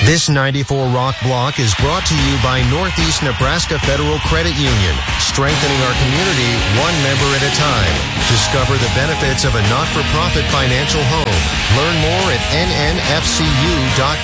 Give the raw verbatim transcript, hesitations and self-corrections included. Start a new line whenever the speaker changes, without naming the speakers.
This ninety-four Rock Block is brought to you by Northeast Nebraska Federal Credit Union, strengthening our community one member at a time. Discover the benefits of a not-for-profit financial home. Learn more at N N F C U dot